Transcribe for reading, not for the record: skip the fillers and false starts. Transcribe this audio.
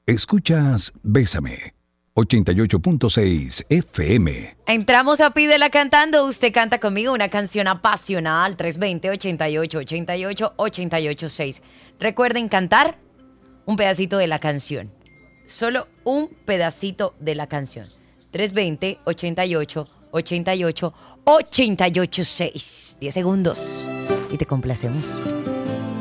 Escuchas Bésame, 88.6 FM. Entramos a Pídela Cantando. Usted canta conmigo una canción apasionada al 320-88-88-88-6. Recuerden cantar un pedacito de la canción. Solo un pedacito de la canción. 320-88-88-88-6. 10 segundos. Y te complacemos.